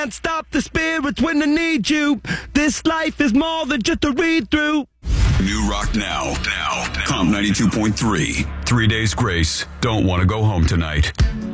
Can't stop the spirits when they need you. This life is more than just a read-through. New Rock Now. Comp 92.3. 3 Days Grace. Don't want to go home tonight.